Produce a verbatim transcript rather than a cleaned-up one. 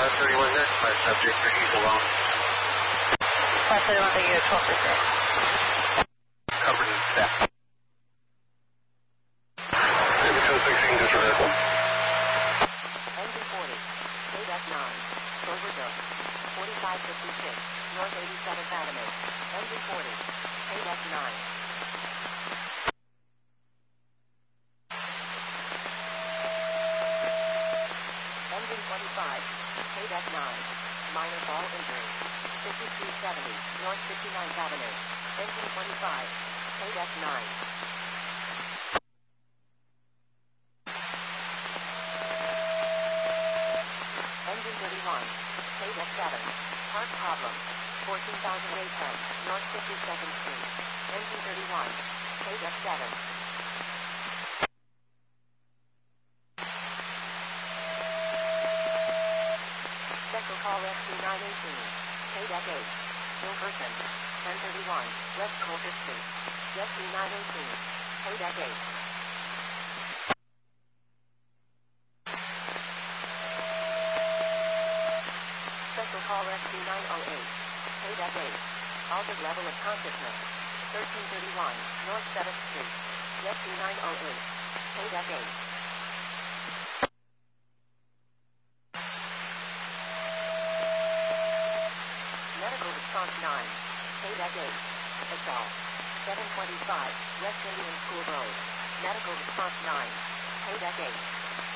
five thirty-one here, my subject for he's alone. five thirty-one, thank you, twelve percent. Covered in theft. seventy-two sixteen, disregard. Engine forty, K D E C nine, Silverville, forty-five fifty-six, North eighty-seventh Avenue. Engine forty, K D E C nine. Engine twenty-five, K D E C nine, minor ball injury, fifty-three seventy, North fifty-ninth Avenue. Engine twenty-five, K D E C nine. Engine thirty-one, K D E C seven, part problem, fourteen thousand eight ten, North fifty-second Street. Engine thirty-one, K D E C seven. Special call S T nine eighteen, K D E C eight, Wilkerson, ten thirty-one, West Colter Street. S T nine eighteen, K D E C eight. Special call S T nine oh eight, K D E C eight, altered level of consciousness, thirteen thirty-one, North seventh Street. S T nine oh eight, K D E C eight. Medical response nine, K D E C eight, assault, seven twenty-five, West Indian School Road. Medical response nine, K D E C eight.